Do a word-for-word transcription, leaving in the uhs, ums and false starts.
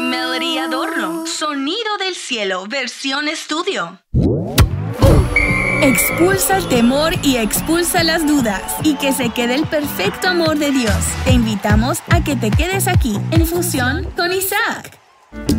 Melody Adorno, Sonido del Cielo, versión estudio. Expulsa el temor y expulsa las dudas, y que se quede el perfecto amor de Dios. Te invitamos a que te quedes aquí en Fusión con Isaac.